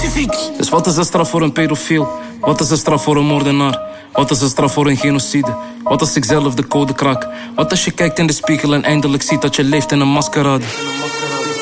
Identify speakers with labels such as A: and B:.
A: specifiek. Dus wat is de straf voor een pedofiel? Wat is de straf voor een moordenaar? Wat is de straf voor een genocide? Wat als ik zelf de code krak? Wat als je kijkt in de spiegel en eindelijk ziet dat je leeft in een maskerade?